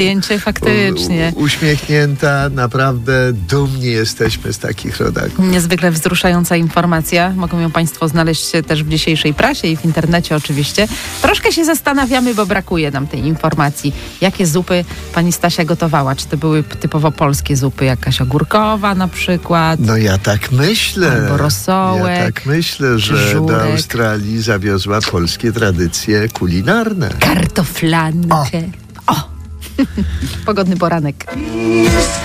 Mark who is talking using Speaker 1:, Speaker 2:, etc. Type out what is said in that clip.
Speaker 1: Zdjęcie faktycznie.
Speaker 2: Uśmiechnięta, naprawdę dumni jesteśmy z takich rodaków.
Speaker 1: Niezwykle wzruszająca informacja. Mogą ją Państwo znaleźć też w dzisiejszej prasie i w internecie oczywiście. Troszkę się zastanawiamy, bo brakuje nam tej informacji. Jakie zupy pani Stasia gotowała? Czy to były typowo polskie zupy? Jakaś ogórkowa na przykład?
Speaker 2: No ja tak myślę.
Speaker 1: Albo rosołek.
Speaker 2: Ja tak myślę, że
Speaker 1: żurek.
Speaker 2: do Australii zawiozła polskie tradycje kulinarne.
Speaker 1: Kartoflankę. O! Pogodny poranek.